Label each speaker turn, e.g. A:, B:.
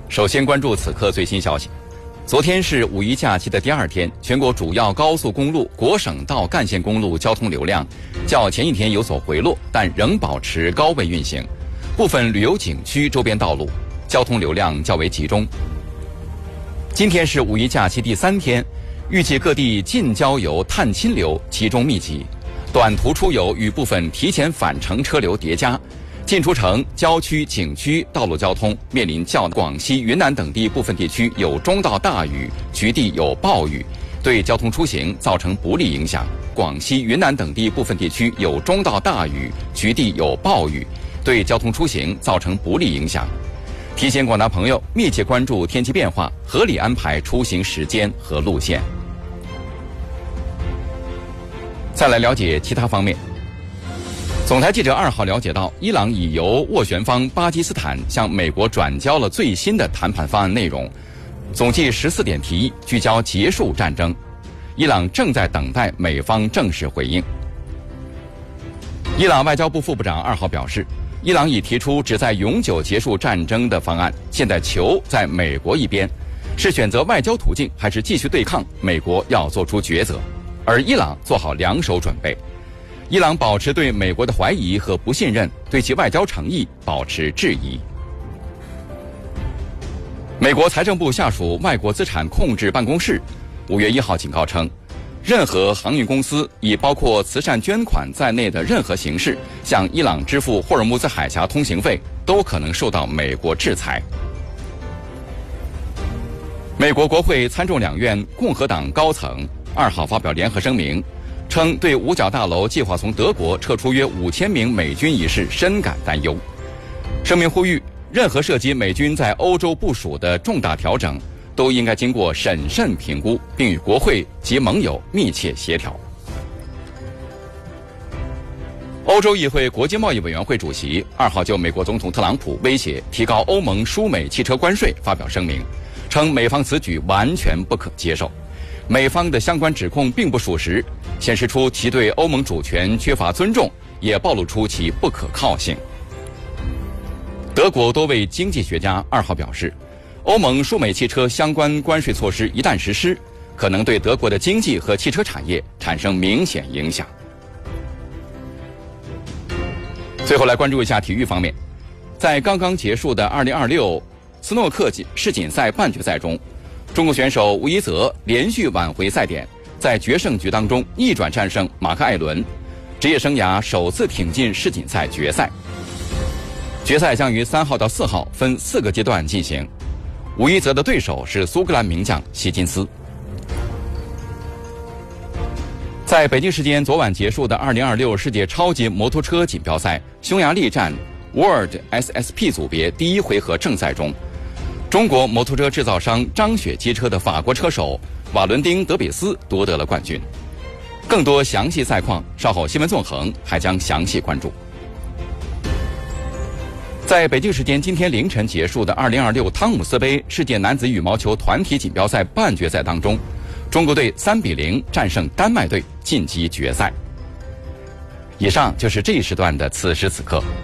A: 首先关注此刻最新消息。昨天是五一假期的第二天，全国主要高速公路、国省道干线公路交通流量较前一天有所回落，但仍保持高位运行。部分旅游景区周边道路交通流量较为集中。今天是五一假期第3天，预计各地近郊游、探亲流集中密集，短途出游与部分提前返程车流叠加。进出城、郊区、景区道路交通面临较大。广西、云南等地部分地区有中到大雨，局地有暴雨，对交通出行造成不利影响。广西、云南等地部分地区有中到大雨，局地有暴雨，对交通出行造成不利影响。提醒广大朋友密切关注天气变化，合理安排出行时间和路线。再来了解其他方面。总台记者2号了解到，伊朗已由斡旋方巴基斯坦向美国转交了最新的谈判方案内容，总计14点提议，聚焦结束战争。伊朗正在等待美方正式回应。伊朗外交部副部长2号表示，伊朗已提出旨在永久结束战争的方案，现在球在美国一边，是选择外交途径还是继续对抗，美国要做出抉择，而伊朗做好两手准备。伊朗保持对美国的怀疑和不信任，对其外交诚意保持质疑。美国财政部下属外国资产控制办公室5月1号警告称，任何航运公司以包括慈善捐款在内的任何形式向伊朗支付霍尔木兹海峡通行费，都可能受到美国制裁。美国国会参众两院共和党高层2号发表联合声明，称对五角大楼计划从德国撤出约5000名美军一事深感担忧。声明呼吁，任何涉及美军在欧洲部署的重大调整，都应该经过审慎评估，并与国会及盟友密切协调。欧洲议会国际贸易委员会主席2号就美国总统特朗普威胁提高欧盟输美汽车关税发表声明，称美方此举完全不可接受。美方的相关指控并不属实，显示出其对欧盟主权缺乏尊重，也暴露出其不可靠性。德国多位经济学家2号表示，欧盟输美汽车相关关税措施一旦实施，可能对德国的经济和汽车产业产生明显影响。最后来关注一下体育方面，在刚刚结束的2026斯诺克世锦赛半决赛中，中国选手吴一泽连续挽回赛点，在决胜局当中逆转战胜马克·艾伦，职业生涯首次挺进世锦赛决赛。决赛将于3号到4号分4个阶段进行。吴一泽的对手是苏格兰名将希金斯。在北京时间昨晚结束的2026世界超级摩托车锦标赛匈牙利站 World SSP 组别第1回合正赛中，中国摩托车制造商张雪机车的法国车手瓦伦丁·德比斯夺得了冠军。更多详细赛况，稍后新闻纵横还将详细关注。在北京时间今天凌晨结束的2026汤姆斯杯世界男子羽毛球团体锦标赛半决赛当中，中国队3比0战胜丹麦队晋级决赛。以上就是这一时段的此时此刻。